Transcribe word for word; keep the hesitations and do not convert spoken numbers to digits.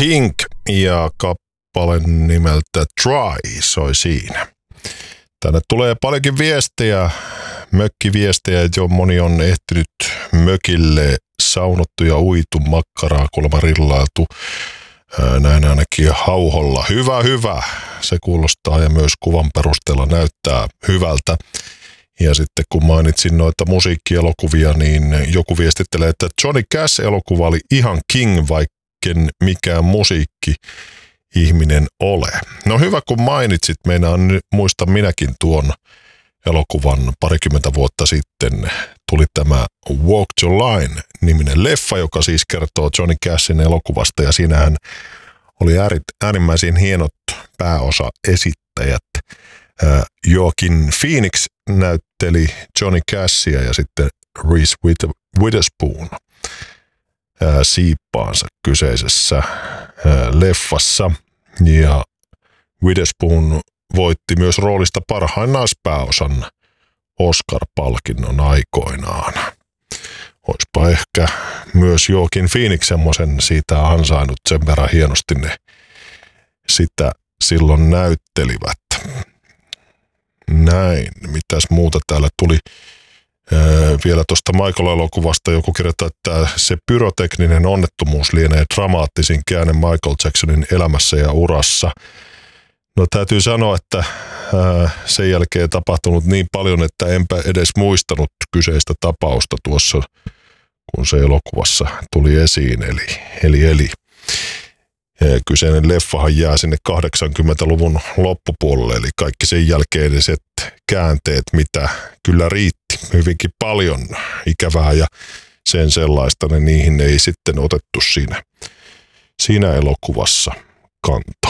Pink ja kappale nimeltä Dry soi siinä. Tänne tulee paljonkin viestejä, mökkiviestejä, jo moni on ehtinyt mökille saunottu ja uitu, makkaraa kuulemma rillailtu. Näin ainakin hauholla. Hyvä, hyvä. Se kuulostaa ja myös kuvan perusteella näyttää hyvältä. Ja sitten kun mainitsin noita musiikkielokuvia, niin joku viestittelee, että Johnny Cash-elokuva oli ihan king, vaikken mikään musiikki ihminen ole. No hyvä kun mainitsit, meinaan nyt muista minäkin tuon elokuvan parikymmentä vuotta sitten tuli tämä Walk the Line-niminen leffa, joka siis kertoo Johnny Cashin elokuvasta ja siinähän oli äärimmäisen hienot pääosaesittäjät. Joaquin Phoenix näytteli Johnny Cashia ja sitten Reese Witherspoon siippaansa kyseisessä leffassa. Ja Witherspoon voitti myös roolista parhaan naispääosan Oscar-palkinnon aikoinaan. Oispa ehkä myös Joaquin Phoenix semmoisen siitä ansainnut, sen verran hienosti ne sitä silloin näyttelivät. Näin, mitäs muuta täällä tuli ää, vielä tuosta Michael-elokuvasta. Joku kirjoittaa, että se pyrotekninen onnettomuus lienee dramaattisin käänne Michael Jacksonin elämässä ja urassa. No täytyy sanoa, että ää, sen jälkeen tapahtunut niin paljon, että enpä edes muistanut kyseistä tapausta tuossa, kun se elokuvassa tuli esiin. Eli, eli, eli. Kyseinen leffahan jää sinne kahdeksankymmentäluvun loppupuolelle, eli kaikki sen jälkeiset käänteet, mitä kyllä riitti hyvinkin paljon ikävää ja sen sellaista, niin niihin ei sitten otettu siinä, siinä elokuvassa kantaa.